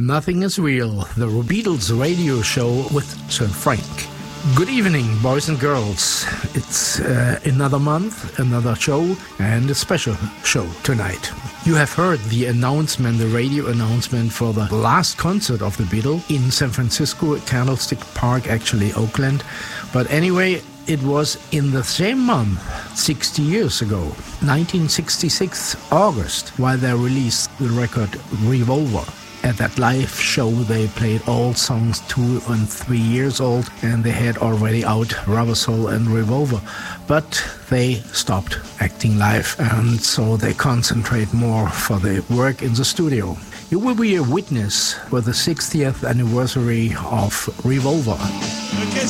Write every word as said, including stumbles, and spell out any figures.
Nothing is Real, the Beatles radio show with Sir Frank. Good evening, boys and girls. It's uh, another month, another show, and a special show tonight. You have heard the announcement, the radio announcement for the last concert of the Beatles in San Francisco, Candlestick Park, actually Oakland. But anyway, it was in the same month, sixty years ago, nineteen sixty-six, August, while they released the record Revolver. At that live show, they played all songs two and three years old, and they had already out Rubber Soul and Revolver. But they stopped acting live, and so they concentrate more for the work in the studio. You will be a witness for the sixtieth anniversary of Revolver. Okay,